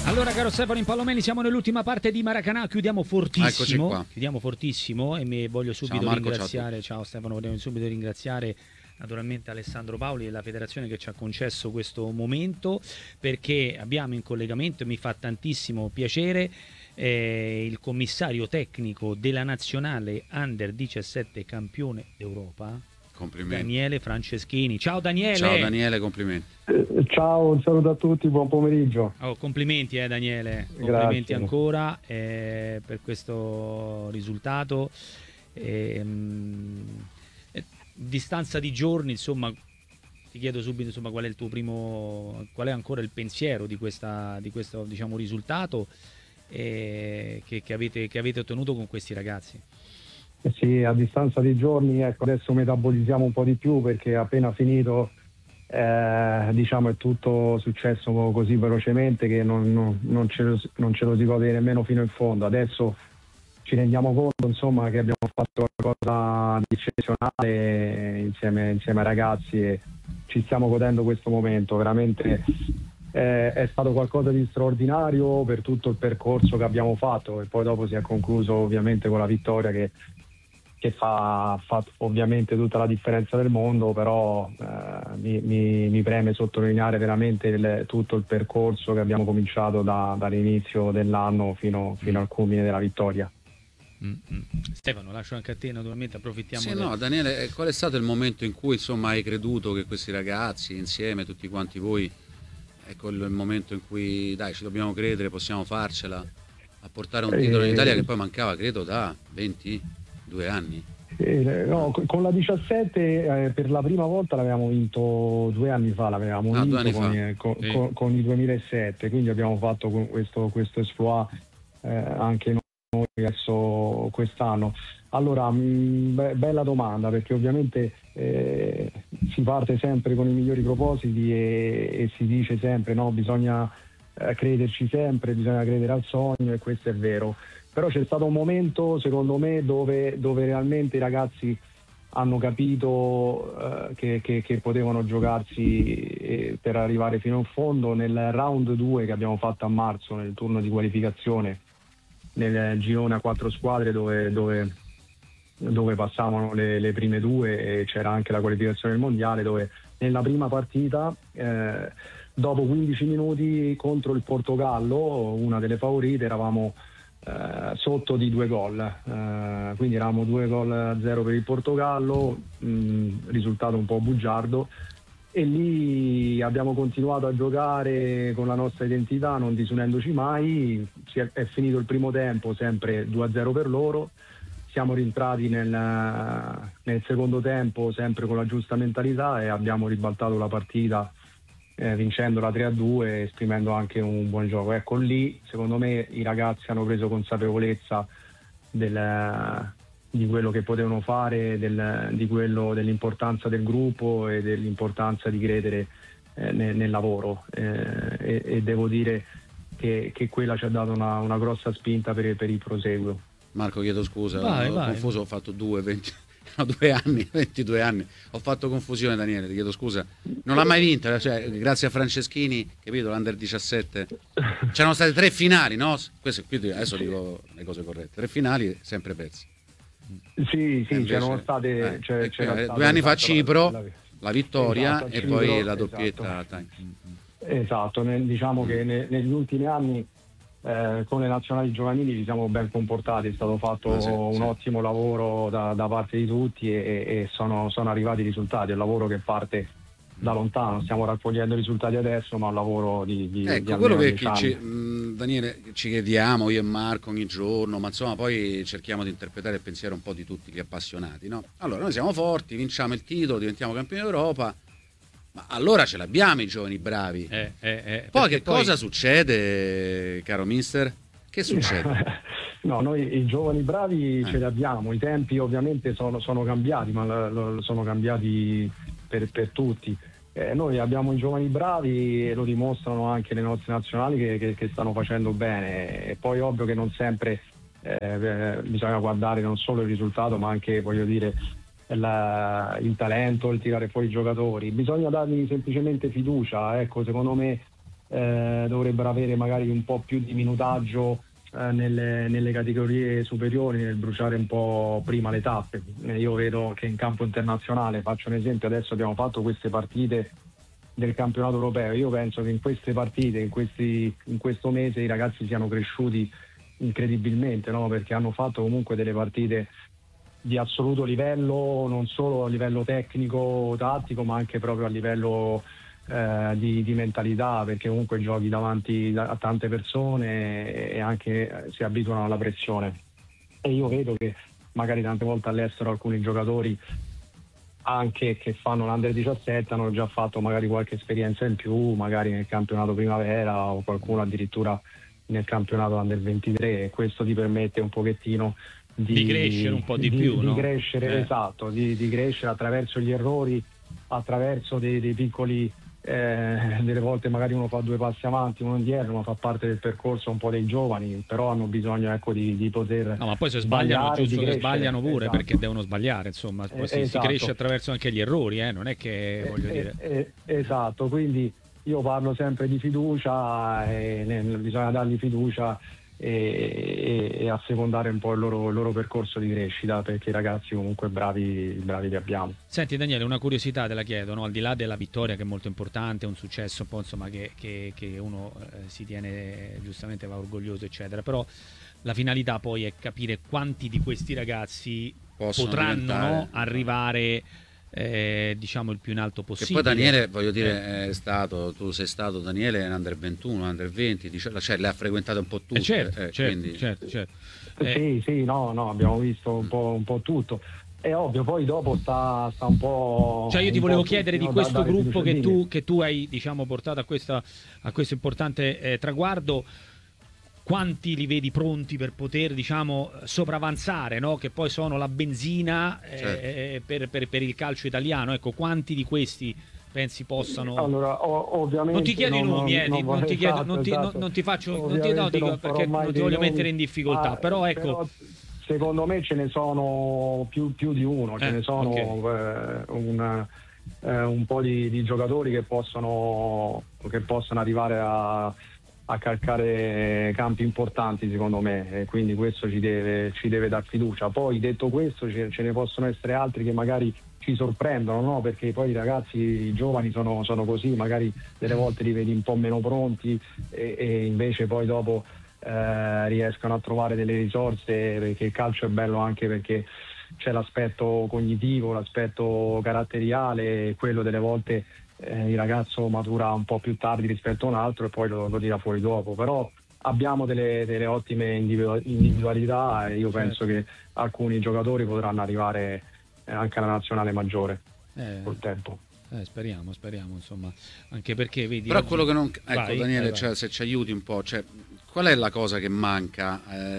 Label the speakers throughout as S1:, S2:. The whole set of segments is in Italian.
S1: Allora, caro Stefano Impallomeni, siamo nell'ultima parte di Maracanã, chiudiamo fortissimo.
S2: Eccoci qua.
S1: Chiudiamo fortissimo e mi voglio subito
S2: Marco,
S1: ringraziare. Ciao Stefano, vogliamo subito ringraziare naturalmente Alessandro Paoli e la federazione che ci ha concesso questo momento, perché abbiamo in collegamento, e mi fa tantissimo piacere, il commissario tecnico della nazionale Under 17 campione d'Europa,
S2: Complimenti.
S1: Daniele Franceschini. Ciao Daniele!
S2: Ciao Daniele, complimenti.
S3: Ciao, un saluto a tutti, buon pomeriggio.
S1: Oh, complimenti Daniele,
S3: Grazie.
S1: complimenti ancora per questo risultato. Distanza di giorni, insomma, ti chiedo subito, insomma, qual è il tuo qual è ancora il pensiero di questo, diciamo, risultato che avete ottenuto con questi ragazzi?
S3: Sì, a distanza di giorni, ecco, adesso metabolizziamo un po' di più perché appena finito, diciamo, è tutto successo così velocemente che non ce lo si gode nemmeno fino in fondo. Adesso ci rendiamo conto, insomma, che abbiamo fatto qualcosa di eccezionale insieme ai ragazzi e ci stiamo godendo questo momento. Veramente è stato qualcosa di straordinario per tutto il percorso che abbiamo fatto e poi dopo si è concluso ovviamente con la vittoria che fa ovviamente tutta la differenza del mondo, però mi preme sottolineare veramente tutto il percorso che abbiamo cominciato dall'inizio dell'anno fino al culmine della vittoria.
S1: Stefano, lascio anche a te, naturalmente approfittiamo.
S2: Sì, no, Daniele, qual è stato il momento in cui, insomma, hai creduto che questi ragazzi insieme, tutti quanti voi, ecco il momento in cui dai, ci dobbiamo credere, possiamo farcela a portare un titolo in Italia che poi mancava, credo, da 22 anni?
S3: No, con la 17 per la prima volta l'avevamo vinto 2 anni fa, l'avevamo vinto con i 2007, quindi abbiamo fatto questo exploit anche noi adesso quest'anno. Allora, bella domanda, perché ovviamente si parte sempre con i migliori propositi e si dice sempre, no, bisogna crederci sempre, bisogna credere al sogno, e questo è vero. Però c'è stato un momento, secondo me, dove realmente i ragazzi hanno capito che potevano giocarsi per arrivare fino in fondo. Nel round 2 che abbiamo fatto a marzo, nel turno di qualificazione, nel girone a 4 squadre dove passavano le prime 2 e c'era anche la qualificazione del mondiale, dove nella prima partita, dopo 15 minuti contro il Portogallo, una delle favorite, eravamo sotto di 2 gol, quindi eravamo 2-0 per il Portogallo, risultato un po' bugiardo, e lì abbiamo continuato a giocare con la nostra identità, non disunendoci mai. È finito il primo tempo sempre 2-0 per loro, siamo rientrati nel secondo tempo sempre con la giusta mentalità e abbiamo ribaltato la partita vincendola 3-2, esprimendo anche un buon gioco. Ecco, lì secondo me i ragazzi hanno preso consapevolezza di quello che potevano fare, dell'importanza del gruppo e dell'importanza di credere nel lavoro, e devo dire che quella ci ha dato una grossa spinta per il proseguo.
S2: Marco, chiedo scusa,
S1: Vai.
S2: confuso, ho fatto 2 anni, 22 anni, ho fatto confusione, Daniele, ti chiedo scusa. Non l'ha mai vinta, cioè, grazie a Franceschini, capito, l'Under 17. C'erano state 3 finali, no? Adesso dico le cose corrette, 3 finali sempre perse.
S3: Sì,
S2: invece,
S3: c'erano state... c'era
S2: 2 anni fa a Cipro, la vittoria,
S3: esatto,
S2: e
S3: Cipro,
S2: poi la doppietta.
S3: Esatto, diciamo che negli ultimi anni con le nazionali giovanili ci siamo ben comportati, è stato fatto un ottimo lavoro da parte di tutti e sono arrivati i risultati. È un lavoro che parte da lontano, stiamo raccogliendo i risultati adesso, ma un lavoro di
S2: ecco, quello che Daniele, ci chiediamo io e Marco ogni giorno, ma insomma poi cerchiamo di interpretare il pensiero un po' di tutti gli appassionati, no? Allora, noi siamo forti, vinciamo il titolo, diventiamo campioni d'Europa, ma allora ce l'abbiamo i giovani bravi. Poi cosa succede, caro mister? Che succede?
S3: No, noi i giovani bravi ce li abbiamo, i tempi ovviamente sono cambiati, ma sono cambiati per tutti. Noi abbiamo i giovani bravi e lo dimostrano anche le nostre nazionali che stanno facendo bene, e poi ovvio che non sempre bisogna guardare non solo il risultato, ma anche, voglio dire, il talento, il tirare fuori i giocatori. Bisogna dargli semplicemente fiducia. Ecco, secondo me dovrebbero avere magari un po' più di minutaggio nelle categorie superiori, nel bruciare un po' prima le tappe. Io vedo che in campo internazionale, faccio un esempio, adesso abbiamo fatto queste partite del campionato europeo, io penso che in queste partite, in questo mese i ragazzi siano cresciuti incredibilmente, no? Perché hanno fatto comunque delle partite di assoluto livello, non solo a livello tecnico, tattico, ma anche proprio a livello di mentalità, perché comunque giochi davanti a tante persone e anche si abituano alla pressione. E io vedo che magari tante volte all'estero alcuni giocatori anche che fanno l'Under 17 hanno già fatto magari qualche esperienza in più, magari nel campionato primavera o qualcuno addirittura nel campionato Under 23, e questo ti permette un pochettino di
S1: crescere un po' di più,
S3: di
S1: no?
S3: crescere, esatto, di crescere attraverso gli errori, attraverso dei piccoli delle volte magari uno fa 2 passi avanti, uno indietro, ma fa parte del percorso un po' dei giovani, però hanno bisogno, ecco, di poter
S1: no, ma poi se sbagliano è giusto che sbagliano pure,
S3: esatto.
S1: Perché devono sbagliare, insomma, poi si
S3: Esatto.
S1: cresce attraverso anche gli errori, non è che voglio dire.
S3: Esatto, quindi io parlo sempre di fiducia, bisogna dargli fiducia e assecondare un po' il loro percorso di crescita, perché i ragazzi comunque bravi li abbiamo.
S1: Senti Daniele, una curiosità te la chiedo, no? Al di là della vittoria, che è molto importante, un successo un po', insomma, che uno si tiene, giustamente va orgoglioso, eccetera, però la finalità poi è capire quanti di questi ragazzi potranno, no, arrivare diciamo il più in alto possibile.
S2: Che poi Daniele, voglio dire, tu sei stato Daniele Under 21, Under 20, cioè le ha frequentate un po' tutte.
S1: Certo.
S3: Sì, no, abbiamo visto un po' tutto. È ovvio, poi dopo sta un po'.
S1: Cioè io ti volevo chiedere di questo gruppo che tu hai, diciamo, portato a questo importante traguardo. Quanti li vedi pronti per poter, diciamo, sopravanzare, no? Che poi sono la benzina per il calcio italiano. Ecco, quanti di questi pensi possano?
S3: Allora, ovviamente
S1: non ti chiedo i nomi, non ti chiedo, non ti faccio, non dico perché non ti voglio mettere in difficoltà, però ecco.
S3: Però, secondo me ce ne sono più di uno, ce ne sono un po' di giocatori che possono arrivare a calcare campi importanti, secondo me, e quindi questo ci deve dar fiducia. Poi, detto questo, ce ne possono essere altri che magari ci sorprendono, no? Perché poi i ragazzi, i giovani sono così, magari delle volte li vedi un po' meno pronti e invece poi dopo riescono a trovare delle risorse, perché il calcio è bello anche perché c'è l'aspetto cognitivo, l'aspetto caratteriale, e quello delle volte il ragazzo matura un po' più tardi rispetto a un altro e poi lo tira fuori dopo. Però abbiamo delle ottime individualità e io penso che alcuni giocatori potranno arrivare anche alla nazionale maggiore col tempo.
S1: Speriamo, insomma, anche perché vedi.
S2: Però quello che non. Ecco,
S1: vai,
S2: Daniele,
S1: vai.
S2: Cioè, se ci aiuti un po', cioè, qual è la cosa che manca?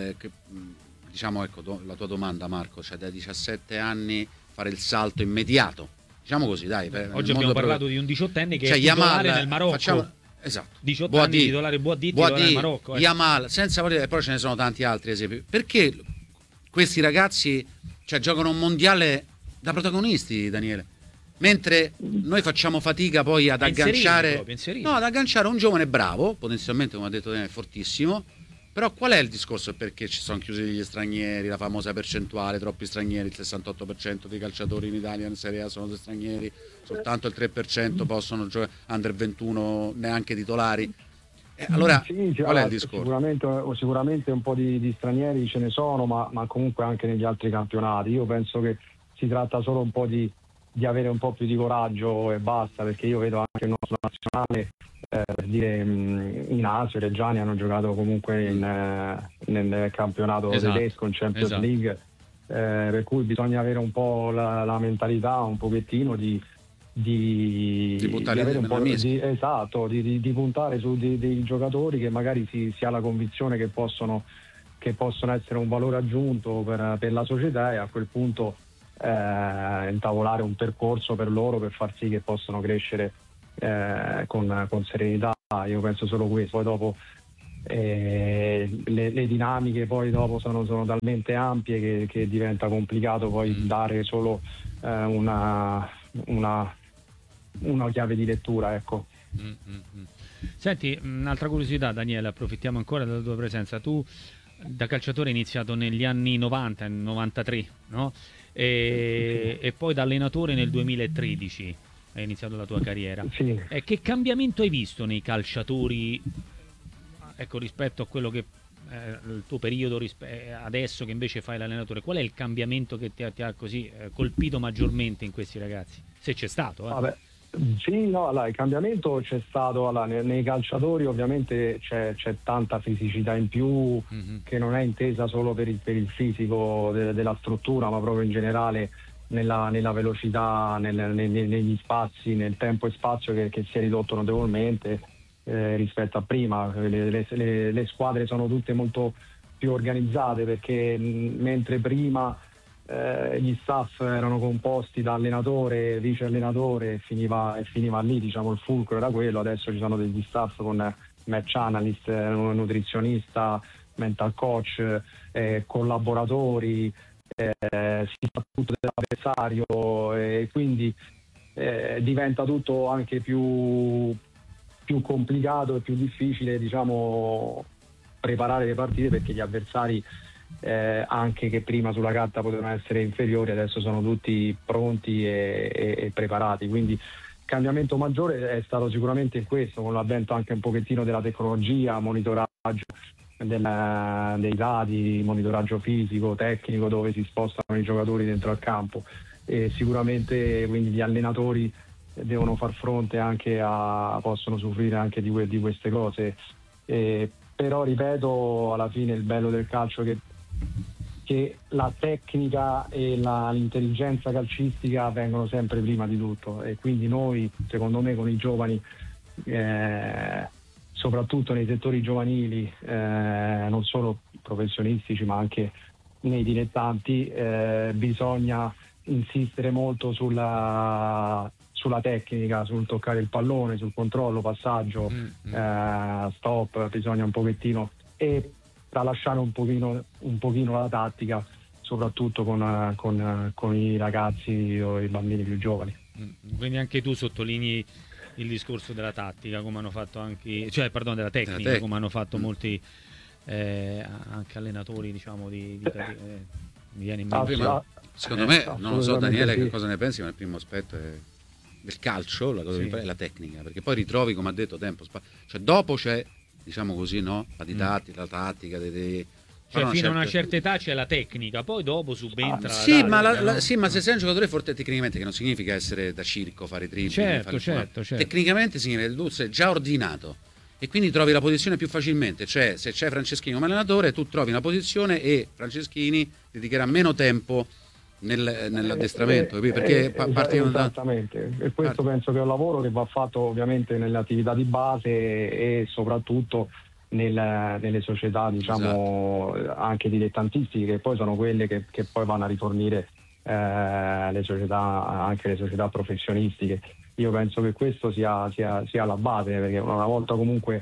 S2: Diciamo, ecco, la tua domanda, Marco, cioè dai 17 anni fare il salto immediato. Diciamo così, dai.
S1: Oggi abbiamo parlato di un 18enne che
S2: cioè,
S1: è titolare
S2: Yamal,
S1: nel Marocco.
S2: Esatto.
S1: 18 anni titolare titolare nel Marocco.
S2: Yamal, senza volere, poi ce ne sono tanti altri esempi. Perché questi ragazzi, cioè, giocano un mondiale da protagonisti, Daniele? Mentre noi facciamo fatica poi ad agganciare un giovane bravo, potenzialmente, come ha detto Daniele, fortissimo. Però qual è il discorso? Perché ci sono chiusi gli stranieri, la famosa percentuale, troppi stranieri, il 68% dei calciatori in Italia in Serie A sono stranieri, soltanto il 3% possono giocare Under 21, neanche titolari. Allora, qual è il discorso?
S3: Sicuramente un po' di stranieri ce ne sono, ma comunque anche negli altri campionati. Io penso che si tratta solo un po' di avere un po' più di coraggio e basta, perché io vedo anche il nostro nazionale, per dire, in Asia, i Reggiani hanno giocato comunque nel campionato tedesco, in Champions League, per cui bisogna avere un po' la mentalità un pochettino di
S2: buttare un po'
S3: di puntare su dei giocatori che magari si ha la convinzione che possono essere un valore aggiunto per la società, e a quel punto intavolare un percorso per loro per far sì che possano crescere con serenità. Io penso solo questo. Poi dopo le dinamiche poi dopo sono talmente ampie che diventa complicato poi dare solo una chiave di lettura, ecco.
S1: Senti, un'altra curiosità, Daniele, approfittiamo ancora della tua presenza. Tu da calciatore hai iniziato negli anni 90, 93, no? E poi da allenatore nel 2013 hai iniziato la tua carriera.
S3: Sì.
S1: Che cambiamento hai visto nei calciatori, ecco, rispetto a quello che il tuo periodo adesso che invece fai l'allenatore? Qual è il cambiamento che ti ha così colpito maggiormente in questi ragazzi? Se c'è stato,
S3: Vabbè. Sì, no, allora, il cambiamento c'è stato, allora, nei calciatori ovviamente c'è tanta fisicità in più, che non è intesa solo per il fisico della struttura, ma proprio in generale nella velocità, negli spazi, nel tempo e spazio che si è ridotto notevolmente rispetto a prima. Le squadre sono tutte molto più organizzate, perché mentre prima gli staff erano composti da allenatore, vice allenatore e finiva lì, diciamo, il fulcro era quello. Adesso ci sono degli staff con match analyst, nutrizionista, mental coach, collaboratori, si fa tutto dell'avversario, e quindi diventa tutto anche più complicato e più difficile, diciamo, preparare le partite, perché gli avversari anche che prima sulla carta potevano essere inferiori, adesso sono tutti pronti e preparati. Quindi il cambiamento maggiore è stato sicuramente in questo, con l'avvento anche un pochettino della tecnologia, monitoraggio dei dati, monitoraggio fisico, tecnico, dove si spostano i giocatori dentro al campo, e sicuramente quindi gli allenatori devono far fronte anche possono soffrire anche di queste cose, però ripeto, alla fine il bello del calcio è che la tecnica e l'intelligenza calcistica vengono sempre prima di tutto, e quindi noi, secondo me, con i giovani, soprattutto nei settori giovanili, non solo professionistici ma anche nei dilettanti, bisogna insistere molto sulla tecnica, sul toccare il pallone, sul controllo, passaggio, stop, bisogna un pochettino, e tralasciare un pochino la tattica, soprattutto con i ragazzi o i bambini più giovani.
S1: Quindi anche tu sottolinei il discorso della tattica, come hanno fatto anche, cioè perdone, della tecnica, come hanno fatto molti anche allenatori, diciamo, mi viene in mente.
S2: Secondo me, non lo so Daniele, che cosa ne pensi, ma il primo aspetto del calcio, la cosa è la tecnica, perché poi ritrovi, come ha detto, tempo, cioè dopo c'è, diciamo così, no? La didattica, la tattica,
S1: cioè fino a una certa età c'è la tecnica, poi dopo subentra
S2: ma se sei un giocatore forte tecnicamente, che non significa essere da circo, fare dribbling,
S1: certo.
S2: Tecnicamente significa che tu sei già ordinato e quindi trovi la posizione più facilmente, cioè se c'è Franceschini come allenatore tu trovi una posizione e Franceschini dedicherà meno tempo nell'addestramento, perché partiamo
S3: esattamente, e questo penso che è un lavoro che va fatto ovviamente nelle attività di base e soprattutto nelle società, diciamo, anche dilettantistiche, che poi sono quelle che poi vanno a rifornire le società professionistiche. Io penso che questo sia la base, perché una volta comunque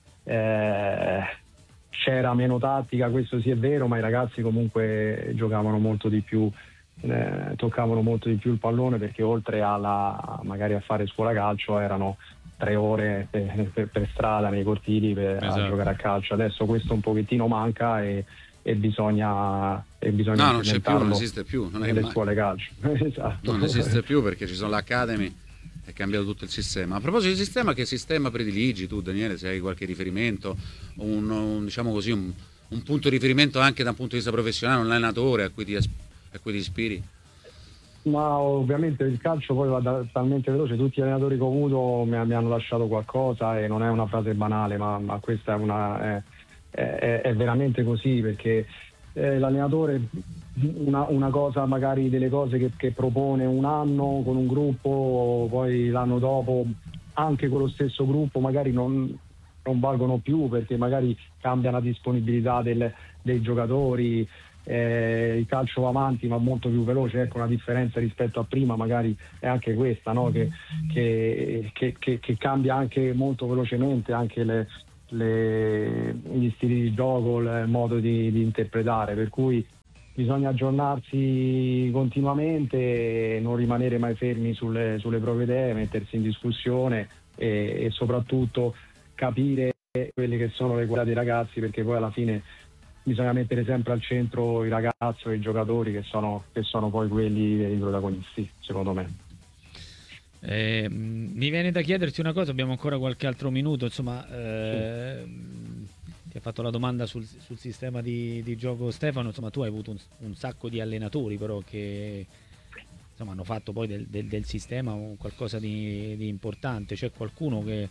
S3: c'era meno tattica, questo sì è vero, ma i ragazzi comunque giocavano molto di più, toccavano molto di più il pallone, perché oltre magari a fare scuola calcio erano 3 ore per strada nei cortili a giocare a calcio. Adesso questo un pochettino manca e bisogna
S2: non c'è più, non esiste più, non è
S3: nelle scuole calcio. Esatto.
S2: Non esiste più, perché ci sono l'Academy, è cambiato tutto il sistema. A proposito di sistema, che sistema prediligi tu, Daniele, se hai qualche riferimento, diciamo così, un punto di riferimento anche da un punto di vista professionale, un allenatore a cui ti ispiri?
S3: Ma ovviamente il calcio poi va talmente veloce, tutti gli allenatori che ho avuto mi hanno lasciato qualcosa, e non è una frase banale, ma questa è veramente così, perché l'allenatore una cosa, magari delle cose che propone un anno con un gruppo, poi l'anno dopo anche con lo stesso gruppo magari non valgono più, perché magari cambia la disponibilità dei giocatori. Il calcio va avanti ma molto più veloce, ecco, una differenza rispetto a prima magari è anche questa, no? che cambia anche molto velocemente anche gli stili di gioco, il modo di interpretare, per cui bisogna aggiornarsi continuamente, non rimanere mai fermi sulle proprie idee, mettersi in discussione e soprattutto capire quelle che sono le qualità dei ragazzi, perché poi alla fine bisogna mettere sempre al centro il ragazzo e i giocatori che sono poi quelli dei protagonisti, secondo me.
S1: Mi viene da chiederti una cosa, abbiamo ancora qualche altro minuto, insomma, ti ha fatto la domanda sul sistema di gioco Stefano, insomma tu hai avuto un sacco di allenatori però che insomma hanno fatto poi del sistema qualcosa di importante. C'è qualcuno che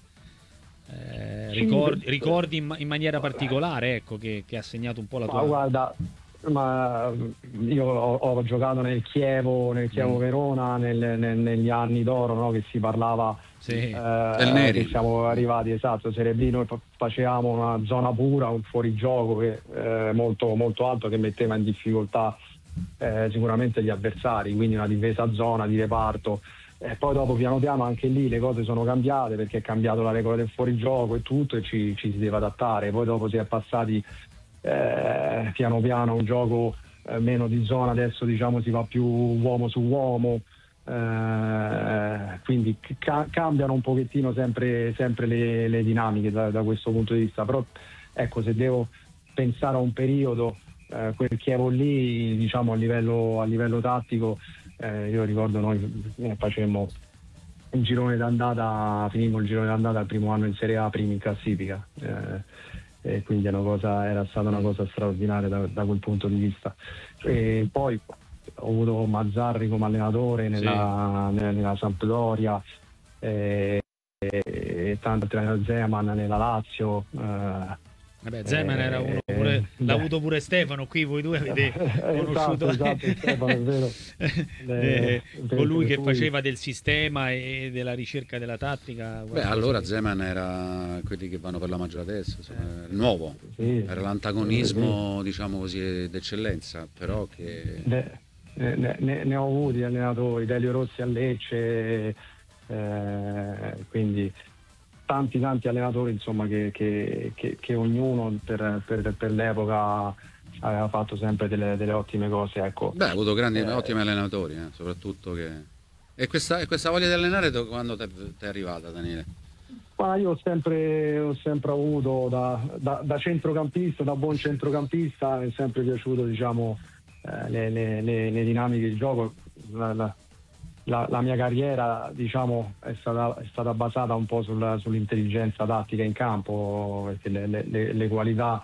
S1: ricordi in maniera particolare, ecco, che ha segnato un po' la tua...
S3: Guarda, ma io ho giocato nel Chievo Verona negli anni d'oro, no? Che si parlava
S2: del Neri,
S3: che siamo arrivati, esatto, Serie B. Noi facevamo una zona pura, un fuorigioco che molto, molto alto, che metteva in difficoltà sicuramente gli avversari, quindi una difesa a zona di reparto. Poi dopo piano piano anche lì le cose sono cambiate, perché è cambiato la regola del fuorigioco e tutto, e ci si deve adattare. Poi dopo si è passati piano piano a un gioco meno di zona, adesso diciamo si va più uomo su uomo, quindi cambiano un pochettino sempre le dinamiche da questo punto di vista. Però ecco, se devo pensare a un periodo, quel Chievo lì, diciamo a livello tattico, io ricordo noi facemmo un girone d'andata, finimmo il girone d'andata il primo anno in Serie A, primi in classifica, e quindi era stata una cosa straordinaria da quel punto di vista. E poi ho avuto Mazzarri come allenatore nella Sampdoria, e tanto Zeman nella Lazio.
S1: Zeman era uno pure, l'ha avuto pure Stefano, qui voi due avete conosciuto
S3: esatto, Stefano, è vero.
S1: Colui che faceva del sistema e della ricerca della tattica.
S2: Allora Zeman era quelli che vanno per la maggiore adesso, nuovo, era l'antagonismo, diciamo così, d'eccellenza, però che...
S3: Ne ho avuti allenatori, Delio Rossi a Lecce, quindi tanti allenatori, insomma, che ognuno per l'epoca aveva fatto sempre delle ottime cose, ecco.
S2: Ha avuto ottimi allenatori, soprattutto che... E questa voglia di allenare quando ti è arrivata, Daniele?
S3: Ma io ho sempre avuto da centrocampista, da buon centrocampista, mi è sempre piaciuto, diciamo, le dinamiche di gioco. La mia carriera, diciamo, è stata basata un po' sull'intelligenza tattica in campo, perché le qualità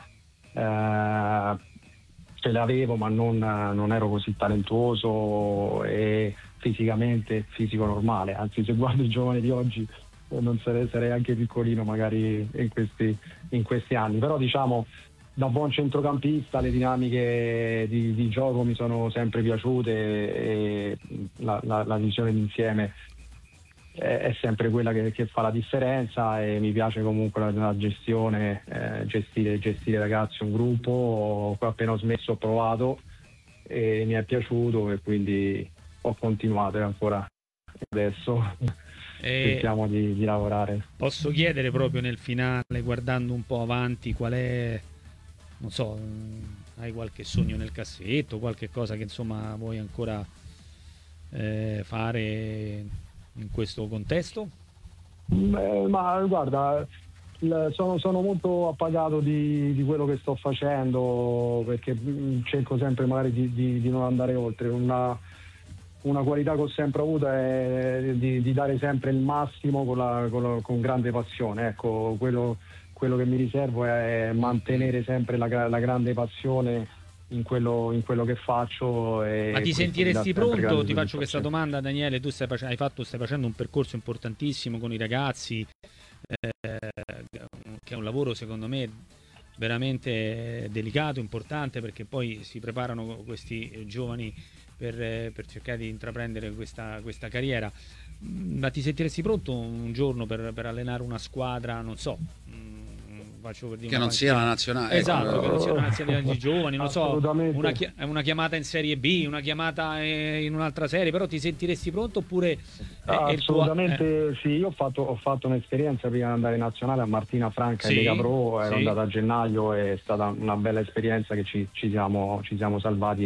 S3: ce le avevo, ma non ero così talentuoso e fisicamente fisico normale. Anzi, se guardo i giovani di oggi non sarei anche piccolino magari in questi anni. Però, diciamo, da buon centrocampista le dinamiche di gioco mi sono sempre piaciute, e la visione d'insieme è sempre quella che fa la differenza, e mi piace comunque la gestione, gestire ragazzi, un gruppo. Appena ho smesso ho provato e mi è piaciuto, e quindi ho continuato, e ancora adesso cerchiamo di lavorare.
S1: Posso chiedere proprio nel finale, guardando un po' avanti, qual è, non so, hai qualche sogno nel cassetto, qualche cosa che insomma vuoi ancora fare in questo contesto?
S3: Ma guarda, sono molto appagato di quello che sto facendo, perché cerco sempre magari di non andare oltre. Una qualità che ho sempre avuto è di dare sempre il massimo con grande passione. Ecco, quello che mi riservo è mantenere sempre la grande passione in quello che faccio.
S1: Ma ti sentiresti pronto? Ti faccio questa domanda, Daniele. Tu stai facendo un percorso importantissimo con i ragazzi, che è un lavoro secondo me veramente delicato, importante, perché poi si preparano questi giovani per cercare di intraprendere questa carriera. Ma ti sentiresti pronto un giorno per allenare una squadra, non so, faccio per dire
S2: che non sia la nazionale,
S1: esatto, che non sia una nazionale di giovani, non so,
S3: assolutamente.
S1: una chiamata in Serie B, una chiamata in un'altra serie, però ti sentiresti pronto oppure
S3: assolutamente sì. Io ho fatto un'esperienza prima di andare in nazionale a Martina Franca in Lega Pro, ero andato a gennaio, è stata una bella esperienza che ci siamo salvati